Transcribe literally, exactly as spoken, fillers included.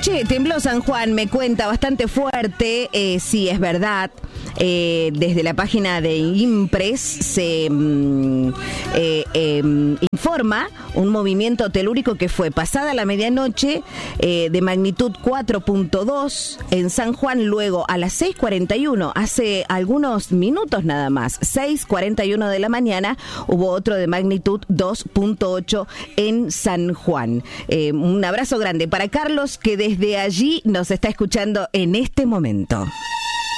Che, tembló San Juan, me cuenta, bastante fuerte, eh, sí, es verdad. Eh, desde la página de Impres se mm, eh, eh, informa un movimiento telúrico que fue pasada la medianoche eh, de magnitud cuatro punto dos en San Juan, luego a las seis cuarenta y uno, hace algunos minutos nada más, seis cuarenta y uno de la mañana, hubo otro de magnitud dos punto ocho en San Juan. Eh, un abrazo grande para Carlos, que desde allí nos está escuchando en este momento.